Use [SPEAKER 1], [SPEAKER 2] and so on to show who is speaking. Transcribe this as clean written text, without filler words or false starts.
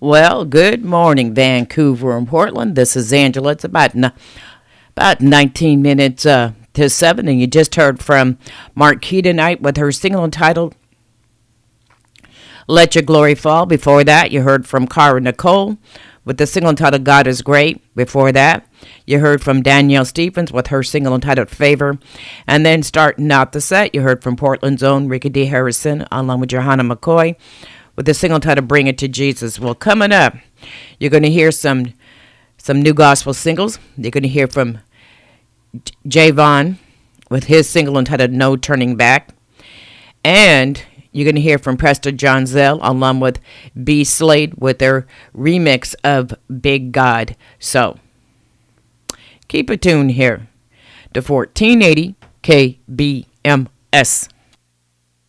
[SPEAKER 1] Well, good morning, Vancouver and Portland. This is Angela. It's about 19 minutes to 7, and you just heard from Marquis tonight with her single entitled Let Your Glory Fall. Before that, you heard from Cara Nicole with the single entitled God is Great. Before that, you heard from Danielle Stephens with her single entitled Favor. And then starting out the set, you heard from Portland's own Ricky D. Harrison along with Johanna McCoy with the single title Bring It to Jesus. Well, coming up, you're going to hear some new gospel singles. You're going to hear from Javon with his single entitled No Turning Back. And you're going to hear from Preston John Zell along with B. Slade with their remix of Big God. So, keep it tuned here to 1480 KBMS.